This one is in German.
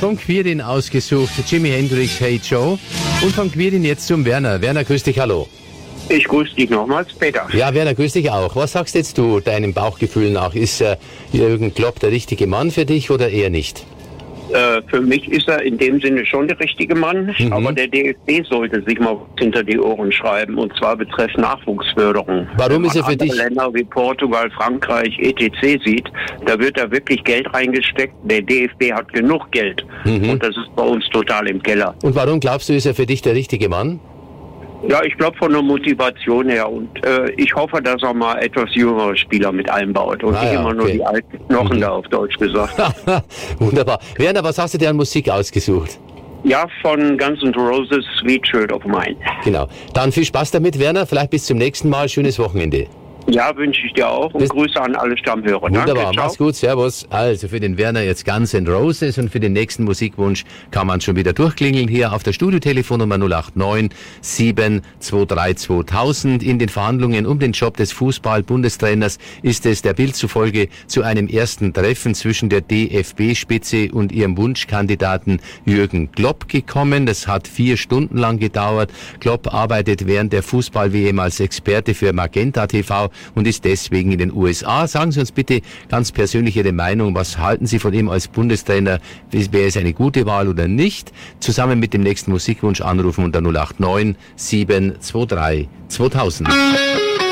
Vom Quirin ausgesucht, Jimi Hendrix, Hey Joe. Und vom Quirin jetzt zum Werner. Werner, grüß dich, hallo. Ich grüße dich nochmals, Peter. Ja, Werner, grüß dich auch. Was sagst jetzt du deinem Bauchgefühl nach? Ist Jürgen Klopp der richtige Mann für dich oder eher nicht? Für mich ist er in dem Sinne schon der richtige Mann, aber der DFB sollte sich mal hinter die Ohren schreiben, und zwar betreffend Nachwuchsförderung. Warum ist er für dich? Länder wie Portugal, Frankreich, etc. sieht, da wird da wirklich Geld reingesteckt. Der DFB hat genug Geld und das ist bei uns total im Keller. Und warum glaubst du, ist er für dich der richtige Mann? Ja, ich glaube von der Motivation her, und ich hoffe, dass er mal etwas jüngere Spieler mit einbaut und nicht immer nur die alten Knochen da auf Deutsch gesagt. Wunderbar. Werner, was hast du dir an Musik ausgesucht? Ja, von Guns N' Roses, Sweet Child of Mine. Genau. Dann viel Spaß damit, Werner. Vielleicht bis zum nächsten Mal. Schönes Wochenende. Ja, wünsche ich dir auch, und Grüße an alle Stammhörer. Wunderbar, danke, mach's gut, servus. Also für den Werner jetzt Guns N' Roses, und für den nächsten Musikwunsch kann man schon wieder durchklingeln hier auf der Studiotelefonnummer 089 723 2000. In den Verhandlungen um den Job des Fußball-Bundestrainers ist es der Bild zufolge zu einem ersten Treffen zwischen der DFB-Spitze und ihrem Wunschkandidaten Jürgen Klopp gekommen. Das hat 4 Stunden lang gedauert. Klopp arbeitet während der Fußball-WM als Experte für Magenta TV und ist deswegen in den USA. Sagen Sie uns bitte ganz persönlich Ihre Meinung. Was halten Sie von ihm als Bundestrainer? Wäre es eine gute Wahl oder nicht? Zusammen mit dem nächsten Musikwunsch anrufen unter 089 723 2000.